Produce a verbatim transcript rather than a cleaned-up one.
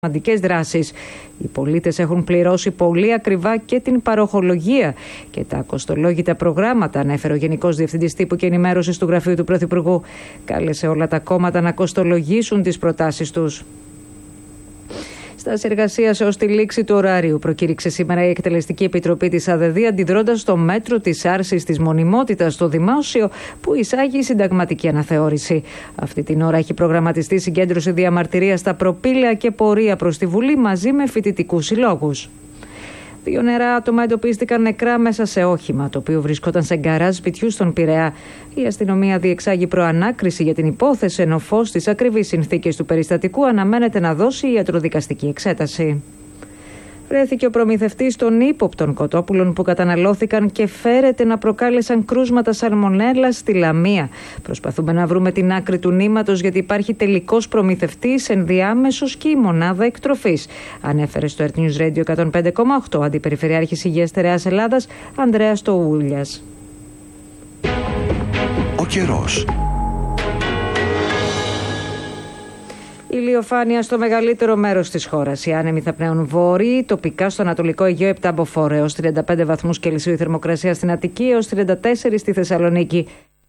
σημαντικές δράσεις. Οι πολίτες έχουν πληρώσει πολύ ακριβά και την παροχολογία και τα κοστολόγητα προγράμματα, ανέφερε ο Γενικός Διευθυντής Τύπου και Ενημέρωσης του Γραφείου του Πρωθυπουργού. Κάλεσε όλα τα κόμματα να κοστολογήσουν τις προτάσεις τους. Στάση εργασίας έως τη λήξη του ωραρίου προκήρυξε σήμερα η Εκτελεστική Επιτροπή της ΑΔΔ, αντιδρώντας στο μέτρο της άρσης της μονιμότητας στο δημόσιο που εισάγει η συνταγματική αναθεώρηση. Αυτή την ώρα έχει προγραμματιστεί συγκέντρωση διαμαρτυρίας στα προπήλαια και πορεία προς τη Βουλή μαζί με φοιτητικούς συλλόγους. Δύο νεαρά άτομα εντοπίστηκαν νεκρά μέσα σε όχημα, το οποίο βρισκόταν σε γκαράζ σπιτιού στον Πειραιά. Η αστυνομία διεξάγει προανάκριση για την υπόθεση, ενώ φως στις ακριβείς συνθήκες του περιστατικού αναμένεται να δώσει η ιατροδικαστική εξέταση. Βρέθηκε ο προμηθευτής των ύποπτων κοτόπουλων που καταναλώθηκαν και φέρεται να προκάλεσαν κρούσματα σαλμονέλα στη Λαμία. Προσπαθούμε να βρούμε την άκρη του νήματος, γιατί υπάρχει τελικός προμηθευτής, ενδιάμεσος και η μονάδα εκτροφής, ανέφερε στο Earth News Radio εκατόν πέντε κόμμα οκτώ ο Αντιπεριφερειάρχης Υγείας Στερεάς Ελλάδας Ανδρέας Τοούλιας. Ο καιρός. Ηλιοφάνεια στο μεγαλύτερο μέρος της χώρας. Οι άνεμοι θα πνέουν βόρειοι, τοπικά στο Ανατολικό Αιγαίο επτά μποφόρ έως τριάντα πέντε βαθμούς Κελσίου η θερμοκρασία στην Αττική, έως τριάντα τέσσερα στη Θεσσαλονίκη.